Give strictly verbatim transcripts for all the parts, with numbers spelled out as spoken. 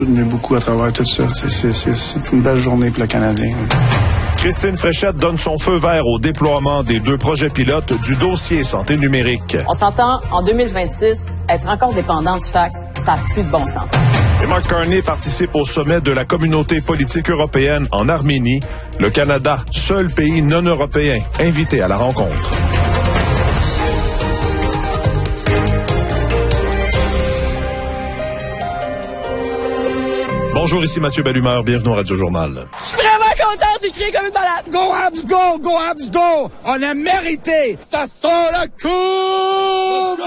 J'ai beaucoup à travers tout ça. C'est, c'est, c'est une belle journée pour le Canadien. Christine Fréchette donne son feu vert au déploiement des deux projets pilotes du dossier santé numérique. On s'entend, en deux mille vingt-six, être encore dépendant du fax, ça n'a plus de bon sens. Et Mark Carney participe au sommet de la communauté politique européenne en Arménie. Le Canada, seul pays non européen invité à la rencontre. Bonjour, ici Mathieu Bellumeur, bienvenue au Radio Journal. Je suis vraiment content, j'ai crié comme une malade. Go Habs, go, go Habs, go! On a mérité! Ça sent la coupe!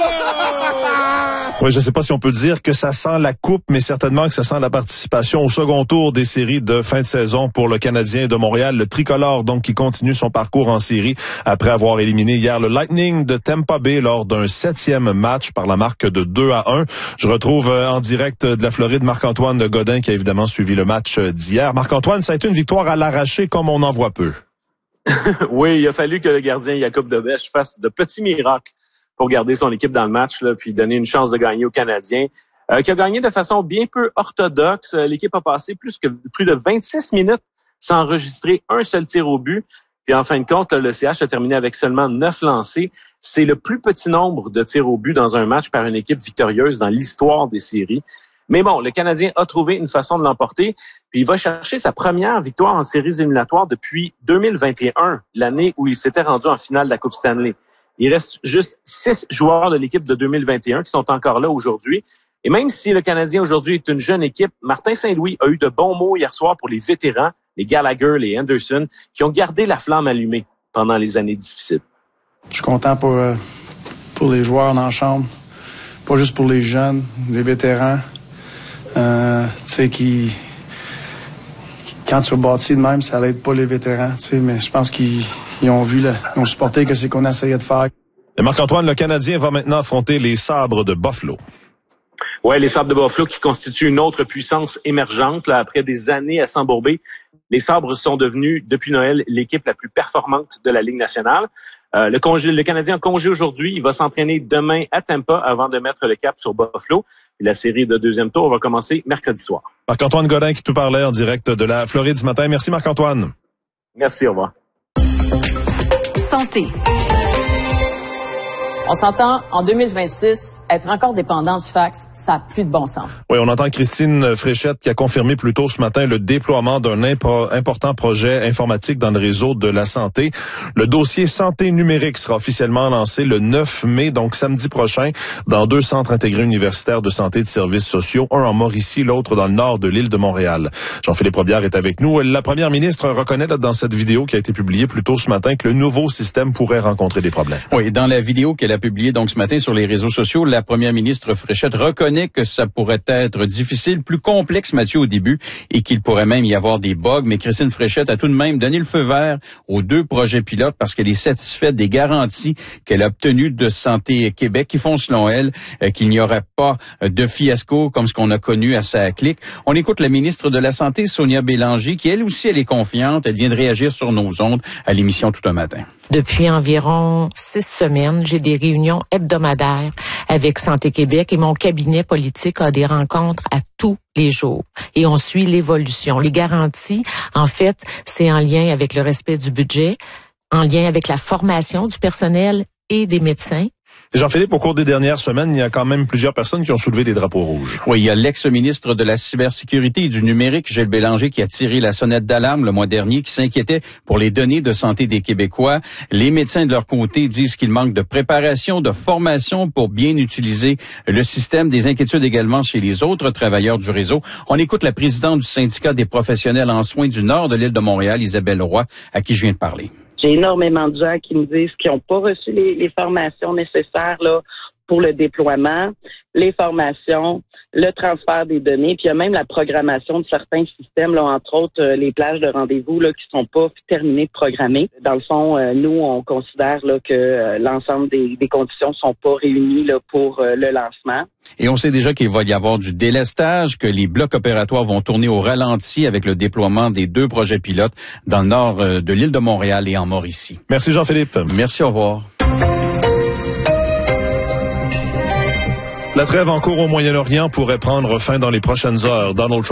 Oui, je ne sais pas si on peut dire que ça sent la coupe, mais certainement que ça sent la participation au second tour des séries de fin de saison pour le Canadien de Montréal. Le tricolore, donc, qui continue son parcours en série après avoir éliminé hier le Lightning de Tampa Bay lors d'un septième match par la marque de deux à un. Je retrouve en direct de la Floride Marc-Antoine Godin qui a évidemment suivi le match d'hier. Marc-Antoine, ça a été une victoire à l'arraché comme on en voit peu. Oui, il a fallu que le gardien Jakub Dobeš fasse de petits miracles pour garder son équipe dans le match, là, puis donner une chance de gagner aux Canadiens, euh, qui a gagné de façon bien peu orthodoxe. L'équipe a passé plus que plus de vingt-six minutes sans enregistrer un seul tir au but. Puis en fin de compte, le C H a terminé avec seulement neuf lancés. C'est le plus petit nombre de tirs au but dans un match par une équipe victorieuse dans l'histoire des séries. Mais bon, le Canadien a trouvé une façon de l'emporter, puis il va chercher sa première victoire en séries éliminatoires depuis deux mille vingt et un, l'année où il s'était rendu en finale de la Coupe Stanley. Il reste juste six joueurs de l'équipe de deux mille vingt et un qui sont encore là aujourd'hui. Et même si le Canadien aujourd'hui est une jeune équipe, Martin Saint-Louis a eu de bons mots hier soir pour les vétérans, les Gallagher, les Anderson, qui ont gardé la flamme allumée pendant les années difficiles. Je suis content pour, euh, pour les joueurs dans la chambre, pas juste pour les jeunes, les vétérans. Euh, tu sais, qui, quand tu es bâti de même, ça l'aide pas les vétérans, tu sais, mais je pense qu'ils ils ont vu, là, ils ont supporté que c'est qu'on essayait de faire. Et Marc-Antoine, le Canadien va maintenant affronter les Sabres de Buffalo. Ouais, les Sabres de Buffalo qui constituent une autre puissance émergente, là, après des années à s'embourber. Les Sabres sont devenus, depuis Noël, l'équipe la plus performante de la Ligue nationale. Euh, le, congé, le Canadien en congé aujourd'hui, il va s'entraîner demain à Tampa avant de mettre le cap sur Buffalo. Et la série de deuxième tour va commencer mercredi soir. Marc-Antoine Godin qui tout parlait en direct de la Floride ce matin. Merci Marc-Antoine. Merci, au revoir. Santé. On s'entend, en deux mille vingt-six, être encore dépendant du fax, ça n'a plus de bon sens. Oui, on entend Christine Fréchette qui a confirmé plus tôt ce matin le déploiement d'un impo- important projet informatique dans le réseau de la santé. Le dossier santé numérique sera officiellement lancé le neuf mai, donc samedi prochain, dans deux centres intégrés universitaires de santé et de services sociaux, un en Mauricie, l'autre dans le nord de l'île de Montréal. Jean-Philippe Robillard est avec nous. La première ministre reconnaît là, dans cette vidéo qui a été publiée plus tôt ce matin que le nouveau système pourrait rencontrer des problèmes. Oui, dans la vidéo qu'elle a publié donc ce matin sur les réseaux sociaux, la première ministre Fréchette reconnaît que ça pourrait être difficile, plus complexe, Mathieu, au début, et qu'il pourrait même y avoir des bugs. Mais Christine Fréchette a tout de même donné le feu vert aux deux projets pilotes parce qu'elle est satisfaite des garanties qu'elle a obtenues de Santé Québec qui font, selon elle, euh, qu'il n'y aurait pas de fiasco comme ce qu'on a connu à sa clique. On écoute la ministre de la Santé, Sonia Bélanger, qui elle aussi, elle est confiante. Elle vient de réagir sur nos ondes à l'émission Tout un matin. Depuis environ six semaines, j'ai des réunions hebdomadaires avec Santé Québec et mon cabinet politique a des rencontres à tous les jours. Et on suit l'évolution. Les garanties, en fait, c'est en lien avec le respect du budget, en lien avec la formation du personnel et des médecins. Jean-Philippe, au cours des dernières semaines, il y a quand même plusieurs personnes qui ont soulevé des drapeaux rouges. Oui, il y a l'ex-ministre de la cybersécurité et du numérique, Gilles Bélanger, qui a tiré la sonnette d'alarme le mois dernier, qui s'inquiétait pour les données de santé des Québécois. Les médecins, de leur côté, disent qu'il manque de préparation, de formation pour bien utiliser le système. Des inquiétudes également chez les autres travailleurs du réseau. On écoute la présidente du syndicat des professionnels en soins du nord de l'île de Montréal, Isabelle Roy, à qui je viens de parler. J'ai énormément de gens qui me disent qu'ils n'ont pas reçu les, les formations nécessaires là pour le déploiement, les formations, le transfert des données, puis il y a même la programmation de certains systèmes, là, entre autres euh, les plages de rendez-vous là, qui sont pas terminées de programmer. Dans le fond, euh, nous, on considère là, que euh, l'ensemble des, des conditions sont pas réunies là, pour euh, le lancement. Et on sait déjà qu'il va y avoir du délestage, que les blocs opératoires vont tourner au ralenti avec le déploiement des deux projets pilotes dans le nord euh, de l'île de Montréal et en Mauricie. Merci Jean-Philippe. Merci, au revoir. La trêve en cours au Moyen-Orient pourrait prendre fin dans les prochaines heures. Donald Trump